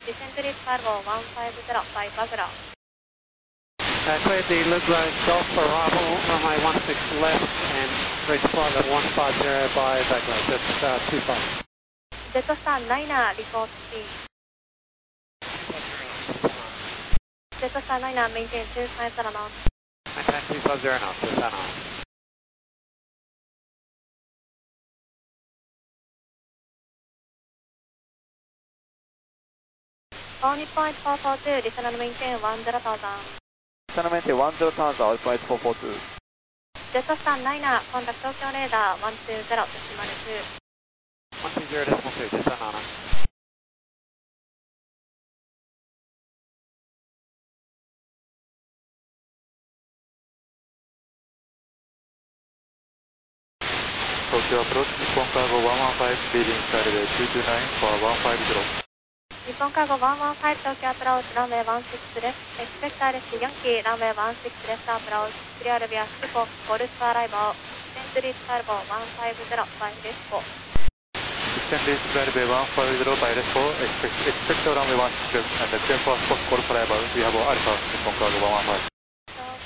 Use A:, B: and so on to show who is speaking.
A: Descent reach Cargo 150 by Bagra.
B: Clear looks like Golf Bravo, runway 16 left, and reach flight at 150 by Bagla, just 25.
A: Jetstar Niner report speed. Jetstar Niner maintain 250 knots.
B: Maintain 250 knots, just knots.
A: All Nippon 442, listener maintain 10,000.
C: Listener maintain 10,000, all flight 442.
A: Jetstar Niner, contact Tokyo radar 120.2.
B: 120.2, just knots.
C: Tokyo approach, Nippon Cargo 115, leading skyway 229 for 150.
A: Nippon Cargo 115, Tokyo approach, runway 16 left. Expect RSC Yankee, runway 16 left approach. Clear via Skyfox, Golf arrival. Descent reach Cargo 150 by Resco.
C: Descent reach Cargo 150 by Resco. Expect runway 16 left and clear for Golf arrival. We have Alpha, Nippon Cargo 115.